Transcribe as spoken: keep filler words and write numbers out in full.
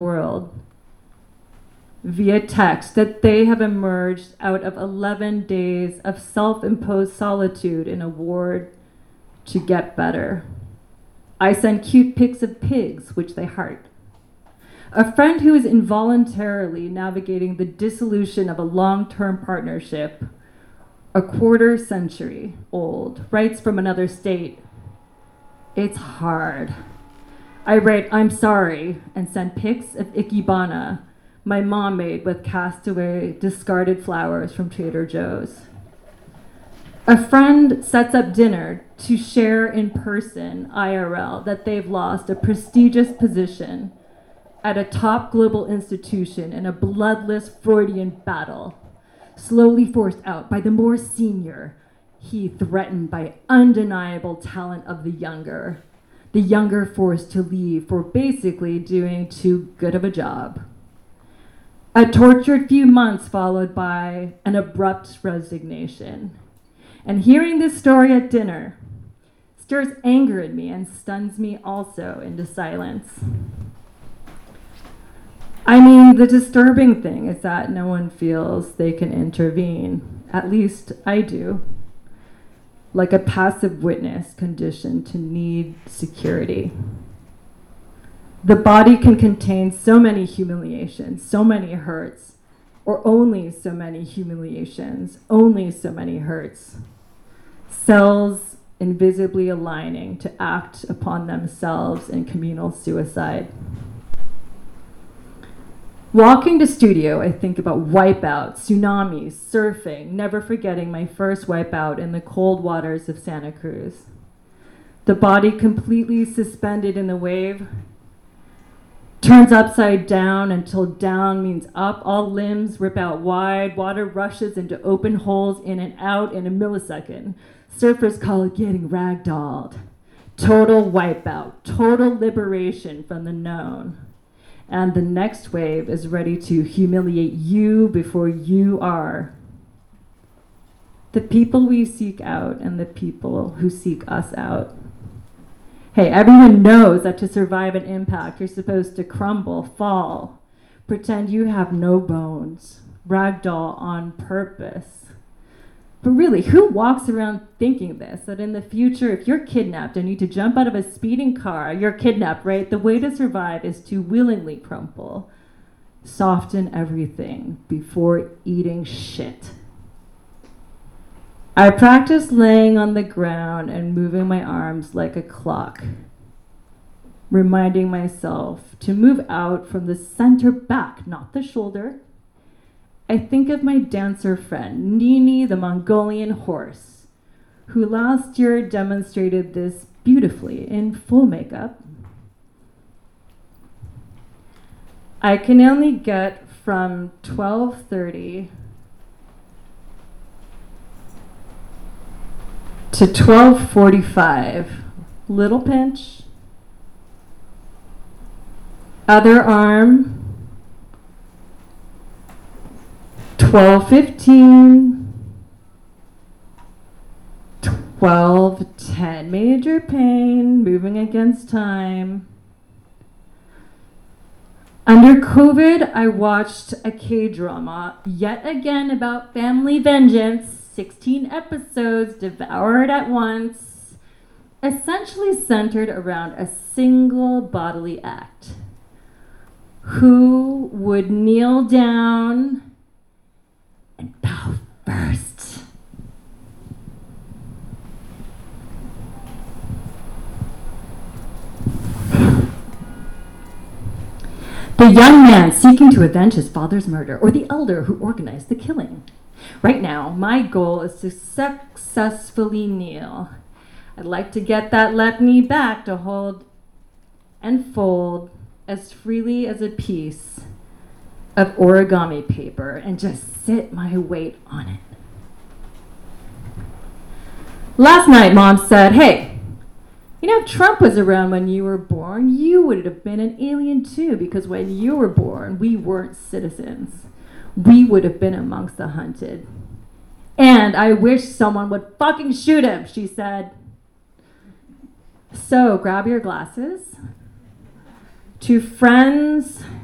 world via text that they have emerged out of eleven days of self-imposed solitude in a ward to get better. I send cute pics of pigs, which they heart. A friend who is involuntarily navigating the dissolution of a long-term partnership, a quarter century old, writes from another state, "It's hard." I write, "I'm sorry," and send pics of ikebana my mom made with castaway discarded flowers from Trader Joe's. A friend sets up dinner to share in person, I R L, that they've lost a prestigious position at a top global institution in a bloodless Freudian battle, slowly forced out by the more senior, he threatened by undeniable talent of the younger, the younger forced to leave for basically doing too good of a job. A tortured few months followed by an abrupt resignation. And hearing this story at dinner stirs anger in me and stuns me also into silence. I mean, the disturbing thing is that no one feels they can intervene. At least I do. Like a passive witness conditioned to need security. The body can contain so many humiliations, so many hurts, or only so many humiliations, only so many hurts. Cells invisibly aligning to act upon themselves in communal suicide. Walking to studio, I think about wipeout, tsunamis, surfing, never forgetting my first wipeout in the cold waters of Santa Cruz. The body completely suspended in the wave, turns upside down until down means up. All limbs rip out wide. Water rushes into open holes in and out in a millisecond. Surfers call it getting ragdolled. Total wipeout, total liberation from the known. And the next wave is ready to humiliate you before you are. The people we seek out and the people who seek us out. Hey, everyone knows that to survive an impact, you're supposed to crumble, fall, pretend you have no bones, ragdoll on purpose. But really, who walks around thinking this, that in the future, if you're kidnapped and need to jump out of a speeding car, you're kidnapped, right? The way to survive is to willingly crumple, soften everything before eating shit. I practice laying on the ground and moving my arms like a clock, reminding myself to move out from the center back, not the shoulder. I think of my dancer friend, Nini the Mongolian horse, who last year demonstrated this beautifully in full makeup. I can only get from twelve thirty to twelve forty-five, little pinch, other arm, twelve fifteen, twelve ten, major pain, moving against time. Under COVID, I watched a K-drama, yet again about family vengeance, sixteen episodes devoured at once, essentially centered around a single bodily act. Who would kneel down and bow first? The young man seeking to avenge his father's murder, or the elder who organized the killing. Right now, my goal is to successfully kneel. I'd like to get that left knee back to hold and fold as freely as a piece of origami paper and just sit my weight on it. Last night, Mom said, hey, you know, if Trump was around when you were born, you would have been an alien too, because when you were born, we weren't citizens. We would have been amongst the hunted. And I wish someone would fucking shoot him, she said. So grab your glasses. To friends